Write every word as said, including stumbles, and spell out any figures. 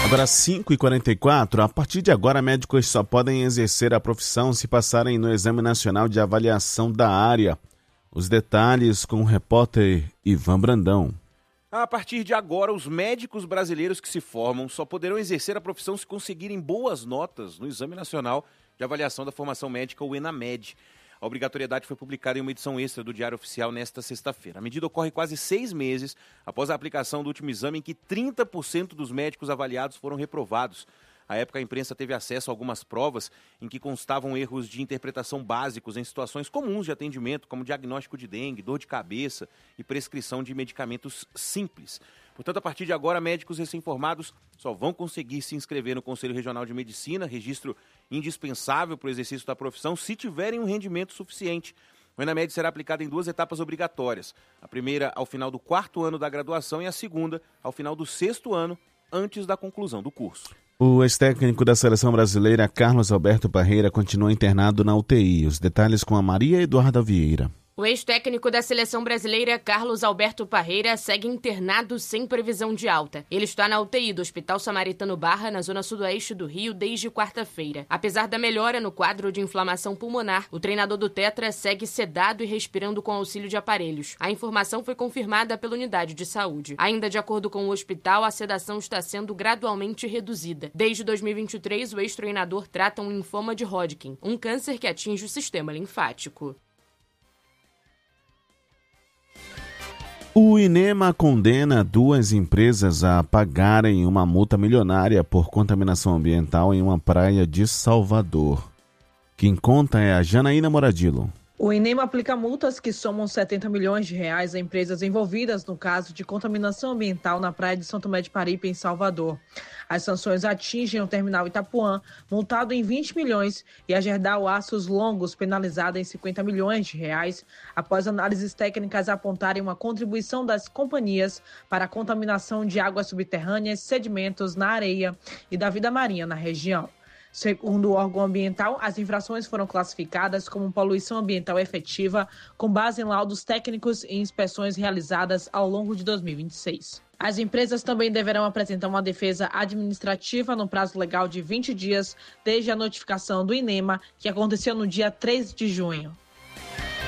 Agora, cinco e quarenta e quatro, a partir de agora, médicos só podem exercer a profissão se passarem no Exame Nacional de Avaliação da Área. Os detalhes com o repórter Ivan Brandão. A partir de agora, os médicos brasileiros que se formam só poderão exercer a profissão se conseguirem boas notas no Exame Nacional de Avaliação da Formação Médica, o ENAMED. A obrigatoriedade foi publicada em uma edição extra do Diário Oficial nesta sexta-feira. A medida ocorre quase seis meses após a aplicação do último exame em que trinta por cento dos médicos avaliados foram reprovados. À época, a imprensa teve acesso a algumas provas em que constavam erros de interpretação básicos em situações comuns de atendimento, como diagnóstico de dengue, dor de cabeça e prescrição de medicamentos simples. Portanto, a partir de agora, médicos recém-formados só vão conseguir se inscrever no Conselho Regional de Medicina, registro indispensável para o exercício da profissão, se tiverem um rendimento suficiente. O ENAMED será aplicado em duas etapas obrigatórias. A primeira ao final do quarto ano da graduação e a segunda ao final do sexto ano, antes da conclusão do curso. O ex-técnico da Seleção Brasileira, Carlos Alberto Parreira, continua internado na U T I. Os detalhes com a Maria Eduarda Vieira. O ex-técnico da Seleção Brasileira, Carlos Alberto Parreira, segue internado sem previsão de alta. Ele está na U T I do Hospital Samaritano Barra, na zona sudoeste do Rio, desde quarta-feira. Apesar da melhora no quadro de inflamação pulmonar, o treinador do Tetra segue sedado e respirando com auxílio de aparelhos. A informação foi confirmada pela unidade de saúde. Ainda de acordo com o hospital, a sedação está sendo gradualmente reduzida. Desde dois mil e vinte e três, o ex-treinador trata um linfoma de Hodgkin, um câncer que atinge o sistema linfático. O INEMA condena duas empresas a pagarem uma multa milionária por contaminação ambiental em uma praia de Salvador. Quem conta é a Janaína Moradilo. O INEMA aplica multas que somam setenta milhões de reais a empresas envolvidas no caso de contaminação ambiental na praia de São Tomé de Paripe, em Salvador. As sanções atingem o terminal Itapuã, multado em vinte milhões, e a Gerdau Aços Longos, penalizada em cinquenta milhões de reais, após análises técnicas apontarem uma contribuição das companhias para a contaminação de águas subterrâneas, sedimentos na areia e da vida marinha na região. Segundo o órgão ambiental, as infrações foram classificadas como poluição ambiental efetiva, com base em laudos técnicos e inspeções realizadas ao longo de dois mil e vinte e seis. As empresas também deverão apresentar uma defesa administrativa no prazo legal de vinte dias, desde a notificação do INEMA, que aconteceu no dia três de junho.